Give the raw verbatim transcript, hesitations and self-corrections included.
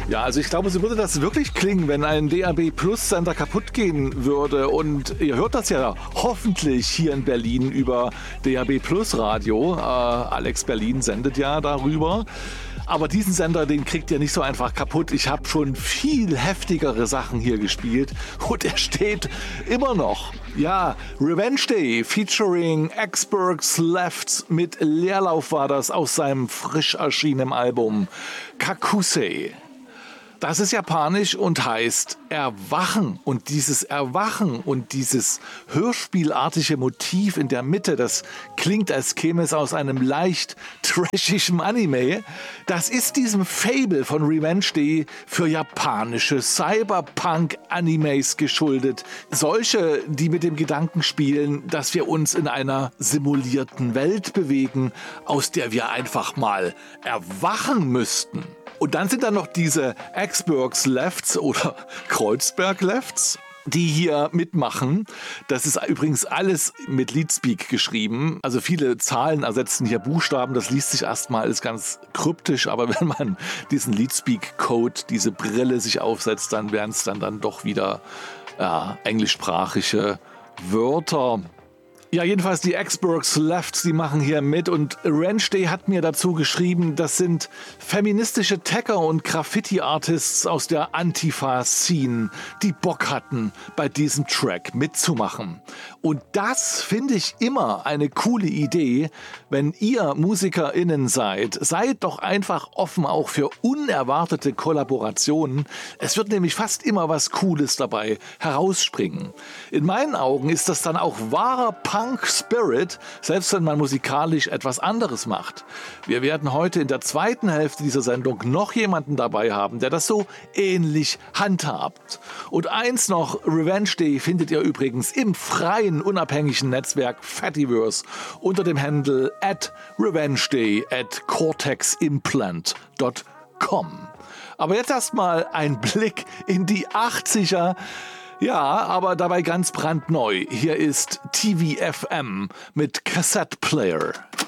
Ja, also ich glaube, so würde das wirklich klingen, wenn ein D A B Plus Sender kaputt gehen würde. Und ihr hört das ja hoffentlich hier in Berlin über D A B Plus Radio. Äh, Alex Berlin sendet ja darüber. Aber diesen Sender, den kriegt ihr nicht so einfach kaputt. Ich habe schon viel heftigere Sachen hier gespielt und er steht immer noch. Ja, Revenge Day featuring Experts Left mit Leerlauf war das aus seinem frisch erschienenen Album Kakusei. Das ist japanisch und heißt Erwachen. Und dieses Erwachen und dieses hörspielartige Motiv in der Mitte, das klingt, als käme es aus einem leicht trashigen Anime. Das ist diesem Fable von Revenge Day für japanische Cyberpunk-Animes geschuldet. Solche, die mit dem Gedanken spielen, dass wir uns in einer simulierten Welt bewegen, aus der wir einfach mal erwachen müssten. Und dann sind da noch diese Exbergs Lefts oder Kreuzberg Lefts, die hier mitmachen. Das ist übrigens alles mit Leadspeak geschrieben. Also viele Zahlen ersetzen hier Buchstaben. Das liest sich erstmal als ganz kryptisch, aber wenn man diesen Leadspeak-Code, diese Brille sich aufsetzt, dann wären es dann, dann doch wieder ja, englischsprachige Wörter. Ja, jedenfalls die Exbergs Left, die machen hier mit und Revenge Day hat mir dazu geschrieben, das sind feministische Tagger und Graffiti-Artists aus der Antifa-Scene, die Bock hatten, bei diesem Track mitzumachen. Und das finde ich immer eine coole Idee, wenn ihr MusikerInnen seid. Seid doch einfach offen auch für unerwartete Kollaborationen. Es wird nämlich fast immer was Cooles dabei herausspringen. In meinen Augen ist das dann auch wahrer Punk Spirit, selbst wenn man musikalisch etwas anderes macht. Wir werden heute in der zweiten Hälfte dieser Sendung noch jemanden dabei haben, der das so ähnlich handhabt. Und eins noch, Revenge Day findet ihr übrigens im freien, unabhängigen Netzwerk Fativerse unter dem Handle at revengeday at corteximplant dot com. Aber jetzt erstmal ein Blick in die achtziger. Ja, aber dabei ganz brandneu. Hier ist T V F M mit Cassette Player.